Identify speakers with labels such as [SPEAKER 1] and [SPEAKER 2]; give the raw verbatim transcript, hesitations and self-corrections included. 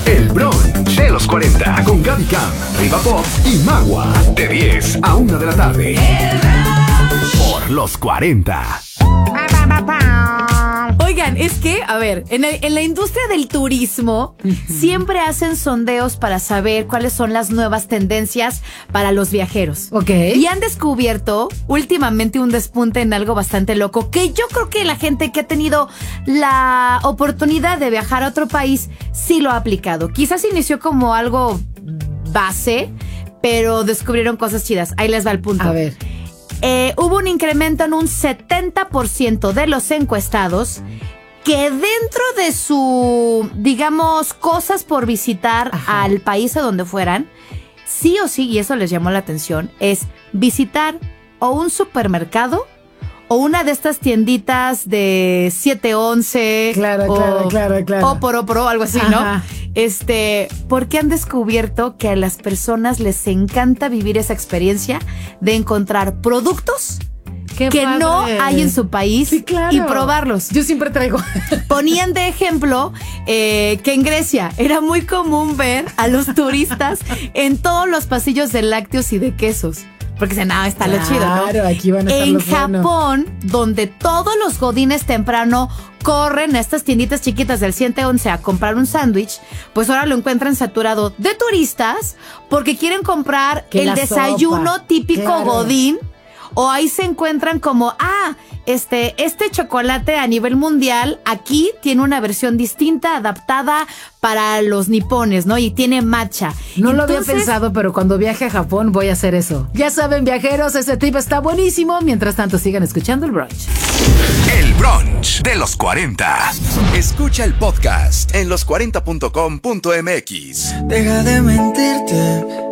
[SPEAKER 1] El brunch de los cuarenta con Gaby Cam, Riva Pop y Magua. De diez a una de la tarde. Por los cuarenta.
[SPEAKER 2] Oigan, es que, a ver, en, el, en la industria del turismo siempre hacen sondeos para saber cuáles son las nuevas tendencias para los viajeros.
[SPEAKER 3] Ok.
[SPEAKER 2] Y han descubierto últimamente un despunte en algo bastante loco, que yo creo que la gente que ha tenido la oportunidad de viajar a otro país sí lo ha aplicado. Quizás inició como algo base, pero descubrieron cosas chidas. Ahí les va el punto.
[SPEAKER 3] A ver.
[SPEAKER 2] Eh, hubo un incremento en un setenta por ciento de los encuestados que dentro de su, digamos, cosas por visitar Ajá. al país a donde fueran, sí o sí, y eso les llamó la atención, es visitar o un supermercado o una de estas tienditas de siete once.
[SPEAKER 3] Claro,
[SPEAKER 2] o,
[SPEAKER 3] claro, claro, claro.
[SPEAKER 2] O Poro Poro, algo así,
[SPEAKER 3] Ajá.
[SPEAKER 2] ¿no? Este, porque han descubierto que a las personas les encanta vivir esa experiencia de encontrar productos Qué que padre. no hay en su país
[SPEAKER 3] sí, claro.
[SPEAKER 2] y probarlos.
[SPEAKER 3] Yo siempre traigo.
[SPEAKER 2] Ponían de ejemplo eh, que en Grecia era muy común ver a los turistas en todos los pasillos de lácteos y de quesos. Porque dicen, no, está
[SPEAKER 3] claro,
[SPEAKER 2] lo chido, ¿no?
[SPEAKER 3] Claro, aquí van a estar
[SPEAKER 2] En
[SPEAKER 3] los
[SPEAKER 2] Japón,
[SPEAKER 3] buenos.
[SPEAKER 2] donde todos los godines temprano corren a estas tienditas chiquitas del ciento once a comprar un sándwich, pues ahora lo encuentran saturado de turistas porque quieren comprar
[SPEAKER 3] que
[SPEAKER 2] el desayuno
[SPEAKER 3] sopa.
[SPEAKER 2] típico
[SPEAKER 3] Claro.
[SPEAKER 2] godín. O ahí se encuentran como, ah, este, este chocolate a nivel mundial aquí tiene una versión distinta, adaptada para los nipones, ¿no? Y tiene matcha.
[SPEAKER 3] No
[SPEAKER 2] Entonces,
[SPEAKER 3] lo había pensado, pero cuando viaje a Japón voy a hacer eso. Ya saben, viajeros, ese tip está buenísimo. Mientras tanto, sigan escuchando el brunch.
[SPEAKER 1] El brunch de los cuarenta. Escucha el podcast en los cuarenta punto com punto m x.
[SPEAKER 4] Deja de mentirte.